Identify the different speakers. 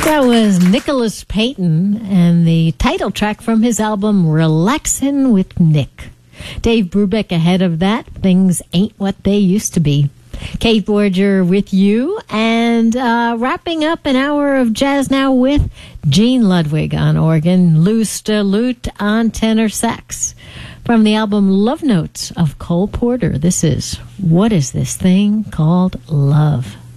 Speaker 1: That was Nicholas Payton and the title track from his album Relaxin' with Nick. Dave Brubeck ahead of that, Things Ain't What They Used to Be. Kate Borger with you, and wrapping up an hour of jazz now with Gene Ludwig on organ, Lou Stallute on tenor sax. From the album Love Notes of Cole Porter, this is What Is This Thing Called Love?